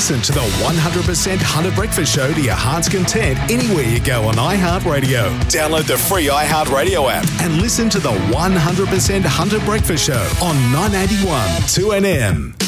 listen to the 100% Hunter Breakfast Show to your heart's content anywhere you go on iHeartRadio. Download the free iHeartRadio app and listen to the 100% Hunter Breakfast Show on 981 2NM.